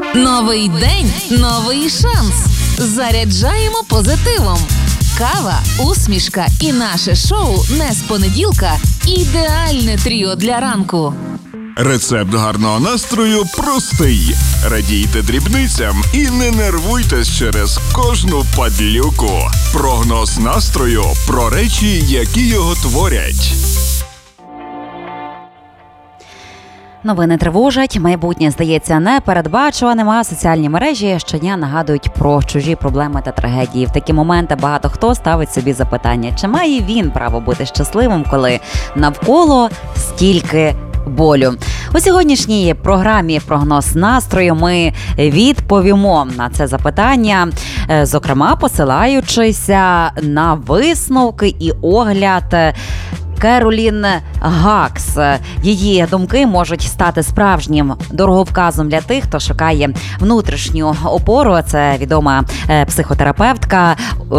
Новий день, новий шанс. Заряджаємо позитивом. Кава, усмішка і наше шоу «Не з понеділка» – ідеальне тріо для ранку. Рецепт гарного настрою простий. Радійте дрібницям і не нервуйтесь через кожну падлюку. Прогноз настрою про речі, які його творять. Новини тривожать, майбутнє здається непередбачуваним, а соціальні мережі щодня нагадують про чужі проблеми та трагедії. В такі моменти багато хто ставить собі запитання, чи має він право бути щасливим, коли навколо стільки болю. У сьогоднішній програмі «Прогноз настрою» ми відповімо на це запитання, зокрема посилаючися на висновки і огляд Керолін Гакс. Її думки можуть стати справжнім дороговказом для тих, хто шукає внутрішню опору. Це відома психотерапевтка.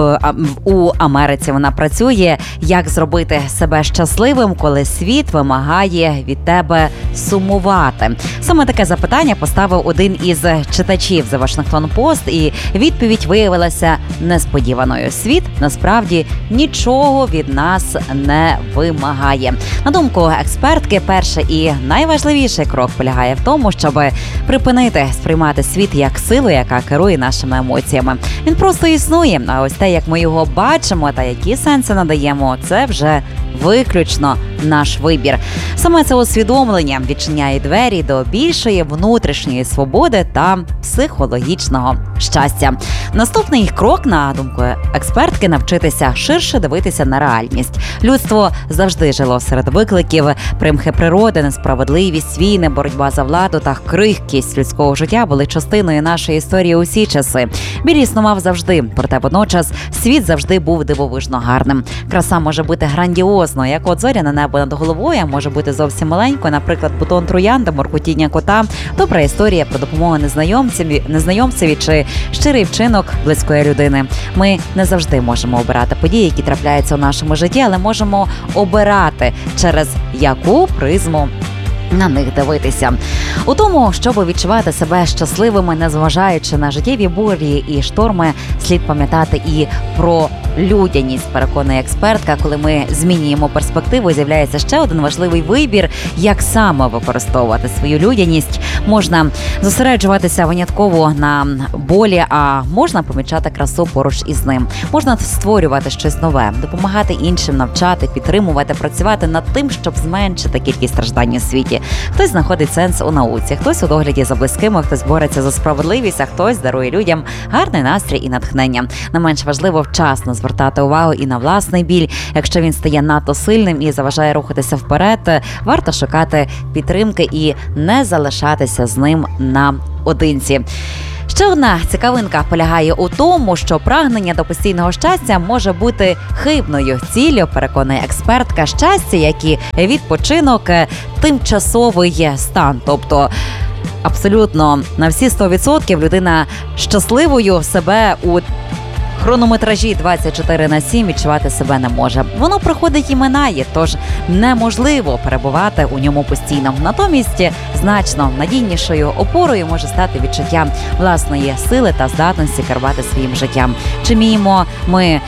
У Америці вона працює. Як зробити себе щасливим, коли світ вимагає від тебе сумувати? Саме таке запитання поставив один із читачів The Washington Post, і відповідь виявилася несподіваною. Світ насправді нічого від нас не вимагає. На думку експертки, перший і найважливіший крок полягає в тому, щоб припинити сприймати світ як силу, яка керує нашими емоціями. Він просто існує, а ось те, як ми його бачимо та які сенси надаємо, це вже виключно наш вибір. Саме це усвідомлення відчиняє двері до більшої внутрішньої свободи та психологічного щастя. Наступний крок, на думку експертки, навчитися ширше дивитися на реальність. Людство завжди жило серед викликів: примхи природи, несправедливість, війни, боротьба за владу та крихкість людського життя були частиною нашої історії усі часи. Біль існував завжди, проте водночас світ завжди був дивовижно гарним. Краса може бути грандіозною, як от зоряне небо над головою, може бути зовсім маленькою, наприклад, бутон троянди, моркотіння кота, добра історія про допомогу незнайомцеві чи щирий вчинок близької людини. Ми не завжди можемо обирати події, які трапляються у нашому житті, але можемо обирати, через яку призму на них дивитися. У тому, щоб відчувати себе щасливими, незважаючи на життєві бурі і шторми, слід пам'ятати і про людяність, переконує експертка. Коли ми змінюємо перспективу, з'являється ще один важливий вибір, як саме використовувати свою людяність. Можна зосереджуватися винятково на болі, а можна помічати красу поруч із ним. Можна створювати щось нове, допомагати іншим, навчати, підтримувати, працювати над тим, щоб зменшити кількість страждань у світі. Хтось знаходить сенс у науці, хтось у догляді за близькими, хтось бореться за справедливість, а хтось дарує людям гарний настрій і натхнення. Не менш важливо вчасно звертати увагу і на власний біль. Якщо він стає надто сильним і заважає рухатися вперед, варто шукати підтримки і не залишатися з ним наодинці. Ще одна цікавинка полягає у тому, що прагнення до постійного щастя може бути хибною ціллю, переконує експертка. Щастя, як і відпочинок, тимчасовий стан. Тобто абсолютно на всі 100% людина щасливою себе у хронометражі 24/7 відчувати себе не може. Воно приходить і минає, тож неможливо перебувати у ньому постійно. Натомість значно надійнішою опорою може стати відчуття власної сили та здатності керувати своїм життям. Чи вміємо ми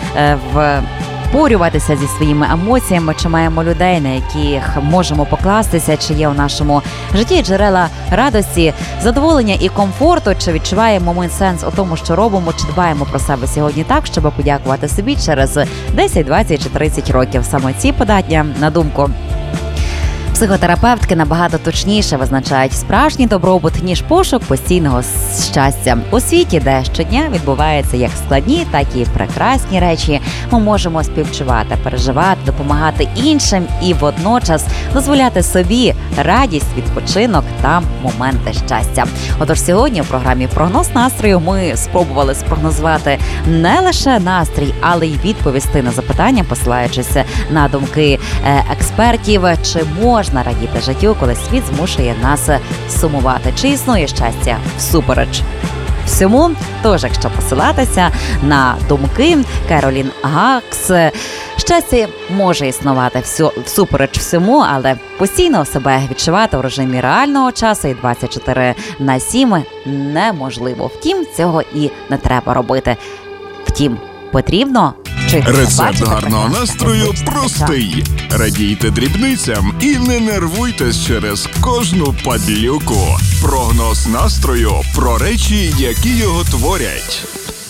впорюватися зі своїми емоціями, чи маємо людей, на яких можемо покластися, чи є у нашому житті джерела радості, задоволення і комфорту, чи відчуваємо ми сенс у тому, що робимо, чи дбаємо про себе сьогодні так, щоб подякувати собі через 10, 20 чи 30 років. Саме ці подання, на думку психотерапевтки, набагато точніше визначають справжній добробут, ніж пошук постійного щастя. У світі, де щодня відбуваються як складні, так і прекрасні речі, ми можемо співчувати, переживати, допомагати іншим і водночас дозволяти собі радість, відпочинок та моменти щастя. Отож, сьогодні у програмі «Прогноз настрою» ми спробували спрогнозувати не лише настрій, але й відповісти на запитання, посилаючись на думки експертів, чи можна радіти життю, коли світ змушує нас сумувати. Чи існує щастя всупереч всьому. Тож, якщо посилатися на думки Керолін Гакс, щастя може існувати всупереч всьому, але постійно себе відчувати у режимі реального часу і 24/7 неможливо. Втім, цього і не треба робити. Втім, потрібно рецепт гарного настрою простий. Радійте дрібницям і не нервуйтесь через кожну падлюку. Прогноз настрою про речі, які його творять.